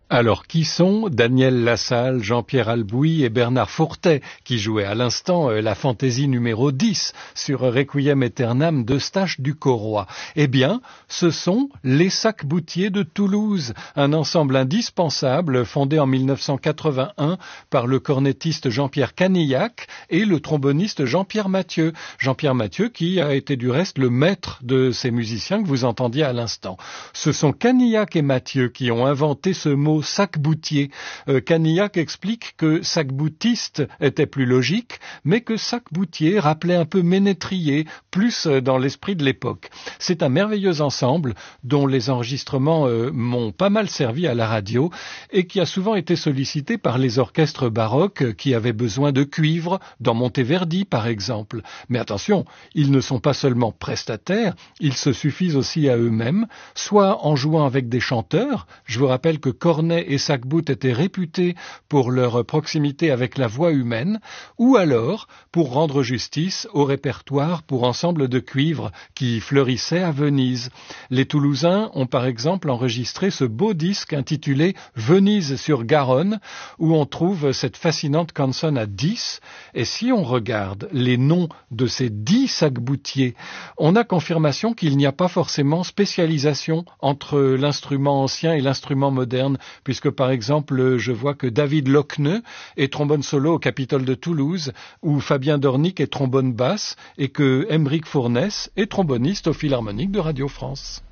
Alors, qui sont Daniel Lassalle, Jean-Pierre Albouy et Bernard Fourtet, qui jouaient à l'instant la fantaisie numéro 10 sur Requiem Aeternam d'Eustache du Corroy? Eh bien, ce sont les Sac-Boutiers de Toulouse, un ensemble indispensable fondé en 1981 par le cornettiste Jean-Pierre Canillac et le tromboniste Jean-Pierre Mathieu. Jean-Pierre Mathieu qui a été du reste le maître de ces musiciens que vous entendiez à l'instant. Ce sont Canillac et Mathieu qui ont inventé ce mot sac-boutier. Canillac explique que sac-boutiste était plus logique, mais que sac-boutier rappelait un peu ménétrier, plus dans l'esprit de l'époque. C'est un merveilleux ensemble dont les enregistrements m'ont pas mal servi à la radio et qui a souvent été sollicité par les orchestres baroques qui avaient besoin de cuivre, dans Monteverdi par exemple. Mais attention, ils ne sont pas seulement prestataires, ils se suffisent aussi à eux-mêmes, soit en jouant avec des chanteurs. Je vous rappelle que Cornet et Sac-Bout étaient réputés pour leur proximité avec la voix humaine, ou alors pour rendre justice au répertoire pour ensemble de cuivre qui fleurissait à Venise. Les Toulousains ont par exemple enregistré ce beau disque intitulé Venise sur Garonne, où on trouve cette fascinante canzone à 10, et si on regarde les noms de ces 10 sac-boutiers, on a confirmation qu'il n'y a pas forcément spécialisation entre l'instrument ancien et l'instrument moderne, puisque par exemple je vois que David Lockneux est trombone solo au Capitole de Toulouse, ou Fabien Dornic est trombone basse, et que Aymeric Fournès est tromboniste au Philharmonique de Radio France.